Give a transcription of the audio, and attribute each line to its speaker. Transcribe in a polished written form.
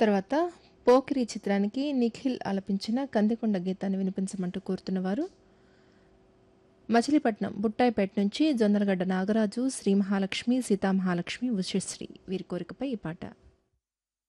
Speaker 1: తర్వాత 'పోకిరి' చిత్రానికి నిఖిల్ ఆలపించిన 'కందికొండ' గీతాన్ని వినిపించమంటూ కోరుతున్నవారు మచిలీపట్నం బుట్టాయిపేట నుంచి జొన్నలగడ్డ నాగరాజు, శ్రీ మహాలక్ష్మి, సీతామహాలక్ష్మి, ఉషశ్రీ వీరి కోరికపై ఈ పాట.